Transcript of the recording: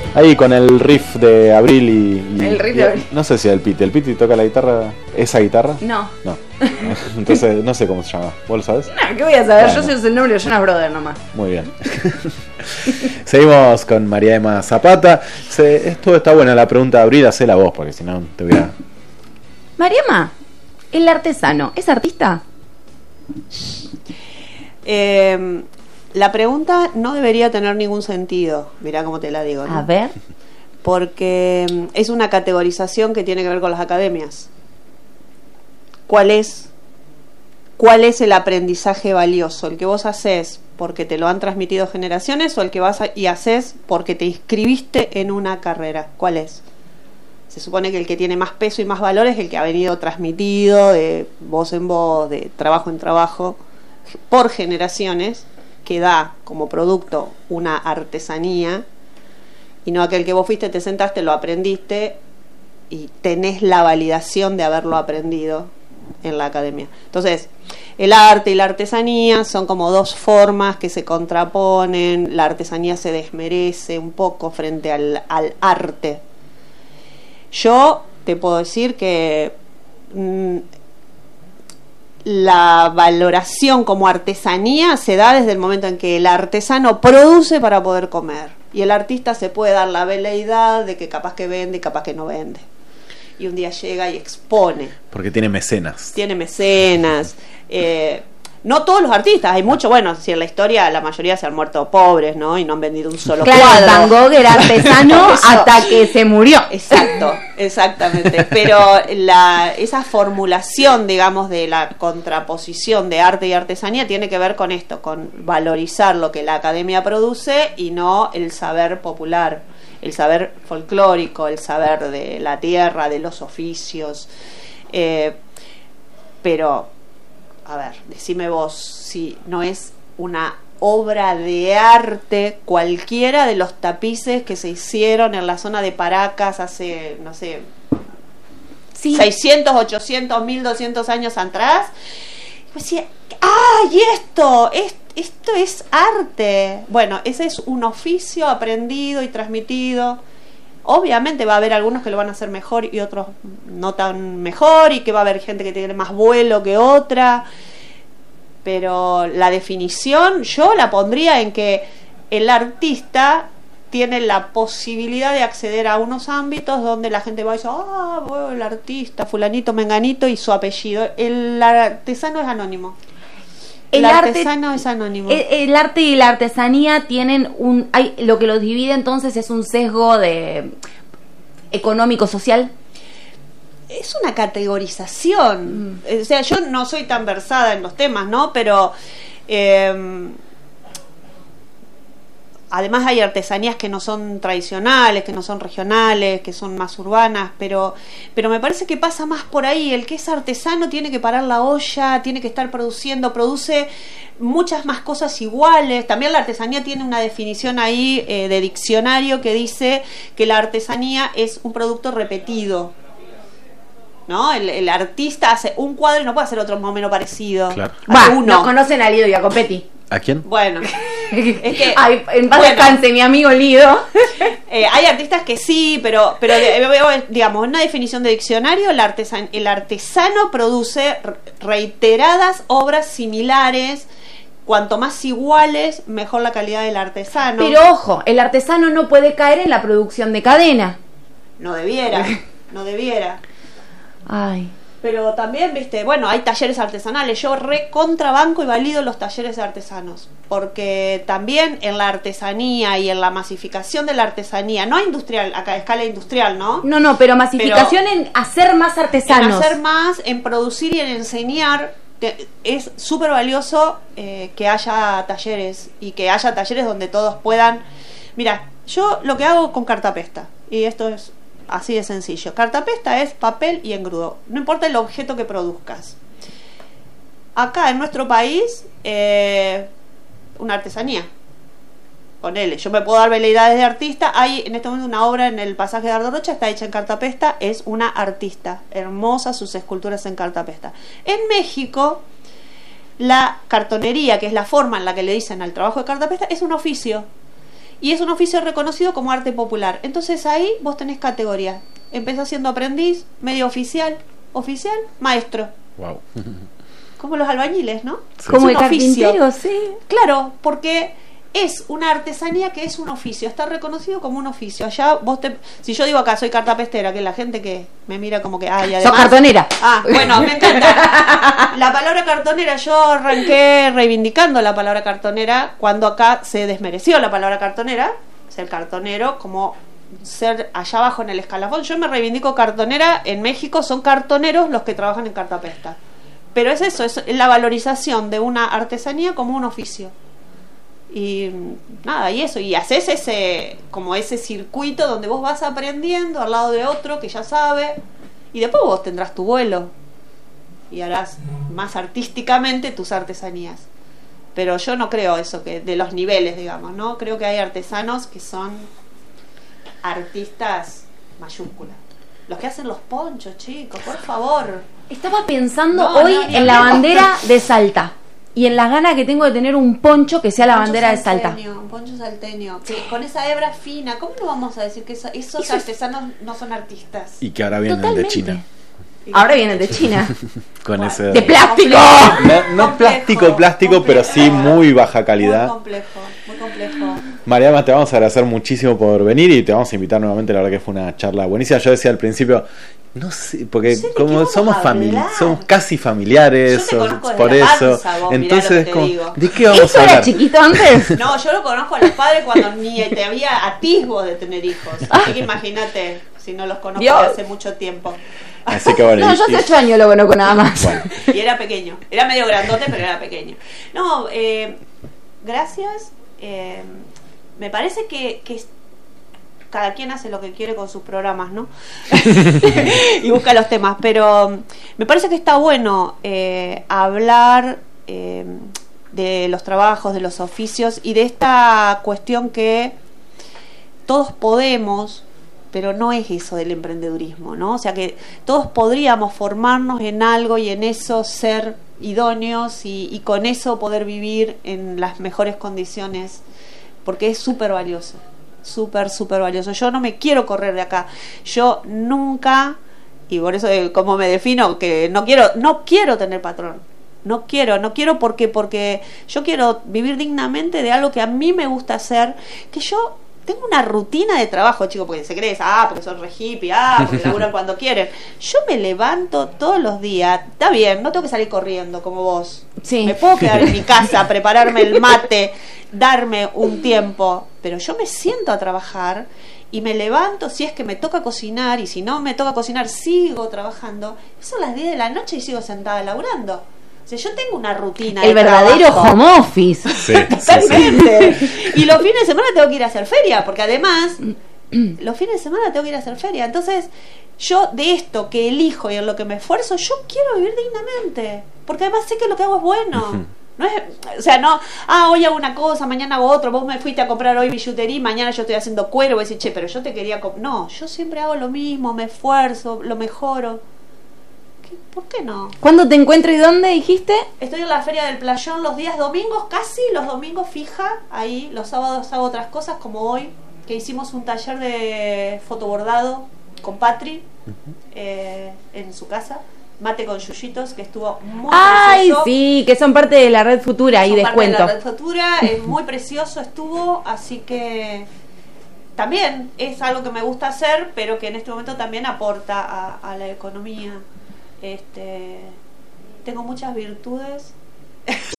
Ahí con el riff de Abril y El riff de Abril. No sé si el Piti toca la guitarra, esa guitarra. No. Entonces no sé cómo se llama. ¿Vos lo sabés? No, ¿qué voy a saber? Bueno. Yo sé el nombre de Jonas Brothers nomás. Muy bien. Seguimos con María Emma Zapata. Esto está buena la pregunta de Abril, hacela vos, porque si no te voy a... Mariama, el artesano, ¿es artista? La pregunta no debería tener ningún sentido. Mirá cómo te la digo, ¿no? A ver. Porque es una categorización que tiene que ver con las academias. ¿Cuál es el aprendizaje valioso? ¿El que vos haces porque te lo han transmitido generaciones o el que vas y haces porque te inscribiste en una carrera? ¿Cuál es? Se supone que el que tiene más peso y más valor es el que ha venido transmitido de voz en voz, de trabajo en trabajo, por generaciones, que da como producto una artesanía, y no aquel que vos fuiste, te sentaste, lo aprendiste y tenés la validación de haberlo aprendido en la academia. Entonces, el arte y la artesanía son como dos formas que se contraponen. La artesanía se desmerece un poco frente al arte. Yo te puedo decir que la valoración como artesanía se da desde el momento en que el artesano produce para poder comer, y el artista se puede dar la veleidad de que capaz que vende y capaz que no vende, y un día llega y expone Porque tiene mecenas. No todos los artistas, hay muchos, bueno, si en la historia la mayoría se han muerto pobres, ¿no? Y no han vendido un solo Claro, cuadro. Van Gogh era artesano hasta que se murió. Exacto, exactamente. Pero esa formulación, digamos, de la contraposición de arte y artesanía tiene que ver con esto, con valorizar lo que la academia produce y no el saber popular, el saber folclórico, el saber de la tierra, de los oficios. Pero, a ver, decime vos si no es una obra de arte cualquiera de los tapices que se hicieron en la zona de Paracas hace, no sé, Sí. 600, 800, 1200 años atrás. Pues sí, y esto es arte. Bueno, ese es un oficio aprendido y transmitido. Obviamente va a haber algunos que lo van a hacer mejor y otros no tan mejor, y que va a haber gente que tiene más vuelo que otra, pero la definición yo la pondría en que el artista tiene la posibilidad de acceder a unos ámbitos donde la gente va y dice, bueno, el artista, fulanito, menganito y su apellido. El artesano es anónimo. El artesano es anónimo. El arte y la artesanía tienen lo que los divide entonces es un sesgo de económico-social. Es una categorización. O sea, yo no soy tan versada en los temas, ¿no? Pero además hay artesanías que no son tradicionales, que no son regionales, que son más urbanas, pero me parece que pasa más por ahí. El que es artesano tiene que parar la olla, tiene que estar produce muchas más cosas iguales. También la artesanía tiene una definición ahí de diccionario que dice que la artesanía es un producto repetido, ¿no? El artista hace un cuadro y no puede hacer otro más o menos parecido. Claro. No conocen a Lido Jacopetti. ¿A quién? Bueno, es que Ay, en paz descanse mi amigo Lido. hay artistas que sí, pero digamos, en una definición de diccionario, el artesano produce reiteradas obras similares. Cuanto más iguales, mejor la calidad del artesano. Pero ojo, el artesano no puede caer en la producción de cadena. No debiera. Ay. Pero también, viste, bueno, hay talleres artesanales. Yo contrabanco y valido los talleres artesanos, porque también en la artesanía y en la masificación de la artesanía, no industrial, acá a escala industrial, ¿no? No, pero masificación en hacer más artesanos. En hacer más, en producir y en enseñar. Es súper valioso que haya talleres, y que haya talleres donde todos puedan. Mira, yo lo que hago con cartapesta, y esto es así de sencillo. Cartapesta es papel y engrudo, no importa el objeto que produzcas. Acá en nuestro país, una artesanía. Ponele, yo me puedo dar veleidades de artista. Hay en este momento una obra en el pasaje de Ardo Rocha, está hecha en cartapesta, es una artista, hermosas sus esculturas en cartapesta. En México, la cartonería, que es la forma en la que le dicen al trabajo de cartapesta, es un oficio. y es un oficio reconocido como arte popular. Entonces ahí vos tenés categorías. Empezás siendo aprendiz, medio oficial, maestro. Wow. Como los albañiles, ¿no? Sí. Como Es el un oficio. carpintero, sí. Claro, porque es una artesanía que es un oficio, está reconocido como un oficio. Allá si yo digo acá soy cartapestera, que la gente que me mira como que y además, Sos cartonera. Bueno, me encanta. La palabra cartonera, yo arranqué reivindicando la palabra cartonera cuando acá se desmereció la palabra cartonera, ser cartonero como ser allá abajo en el escalafón. Yo me reivindico cartonera. En México son cartoneros los que trabajan en cartapesta, pero es eso, es la valorización de una artesanía como un oficio. Y nada, y eso, y haces ese circuito donde vos vas aprendiendo al lado de otro que ya sabe, y después vos tendrás tu vuelo y harás más artísticamente tus artesanías. Pero yo no creo eso, que de los niveles, digamos, ¿no? Creo que hay artesanos que son artistas mayúsculas. Los que hacen los ponchos, chicos, por favor. Estaba pensando No, hoy no, ni en la hablemos. bandera de Salta y en las ganas que tengo de tener un poncho que sea la bandera de Salta. Un poncho salteño, que con esa hebra fina. ¿Cómo no vamos a decir que esos artesanos no son artistas? Y que ahora viene el de Totalmente. China. Ahora viene el de China. Con Bueno, ese. ¡De plástico! No plástico, pero sí muy baja calidad. Muy complejo. Mariama, te vamos a agradecer muchísimo por venir y te vamos a invitar nuevamente. La verdad que fue una charla buenísima. Yo decía al principio, no sé, porque Sí, ¿de qué como vamos somos a hablar? somos casi familiares, Yo te conozco desde por la eso. panza, vos, mirá Entonces lo que es te como, digo. ¿de qué vamos ¿Esto a era hablar? chiquito antes? No, yo lo conozco a los padres cuando ni te había atisbo de tener hijos. Así que imagínate si no los conozco Dios. desde hace mucho tiempo. Así que bueno, No, yo hace 8 años lo conozco nada más. bueno, Y era pequeño. Era medio grandote, pero era pequeño. No, gracias. Me parece que cada quien hace lo que quiere con sus programas, ¿no? Y busca los temas. Pero me parece que está bueno hablar de los trabajos, de los oficios y de esta cuestión que todos podemos, pero no es eso del emprendedurismo, ¿no? O sea que todos podríamos formarnos en algo y en eso ser idóneos y con eso poder vivir en las mejores condiciones, porque es súper valioso, súper valioso. Yo no me quiero correr de acá. Yo nunca, y por eso como me defino, que no quiero tener patrón. No quiero porque yo quiero vivir dignamente de algo que a mí me gusta hacer, que yo tengo una rutina de trabajo, chicos, porque se cree, porque son re hippie, porque laburan cuando quieren. Yo me levanto todos los días, está bien, no tengo que salir corriendo como vos. Sí. Me puedo quedar en mi casa, prepararme el mate, darme un tiempo, pero yo me siento a trabajar y me levanto si es que me toca cocinar, y si no me toca cocinar sigo trabajando. Son las 10 de la noche y sigo sentada laburando. O sea, yo tengo una rutina El de verdadero trabajo. home office. sí. Totalmente. Y los fines de semana tengo que ir a hacer feria, porque además los fines de semana tengo que ir a hacer feria. Entonces, yo de esto que elijo y en lo que me esfuerzo, yo quiero vivir dignamente, porque además sé que lo que hago es bueno. No es, o sea, no, hoy hago una cosa, mañana hago otro, vos me fuiste a comprar hoy billutería, mañana yo estoy haciendo cuero, voy a decir, che, pero yo te quería no, yo siempre hago lo mismo, me esfuerzo, lo mejoro. ¿Por qué no? ¿Cuándo te encuentro y dónde dijiste? Estoy en la Feria del Playón los días domingos, casi los domingos fija, ahí los sábados hago otras cosas como hoy, que hicimos un taller de fotobordado con Patri en su casa, mate con yuyitos, que estuvo muy Ay, precioso. sí, que son parte de la Red Futura y Son parte de descuento. la Red Futura, muy precioso estuvo, así que también es algo que me gusta hacer, pero que en este momento también aporta a la economía. Tengo muchas virtudes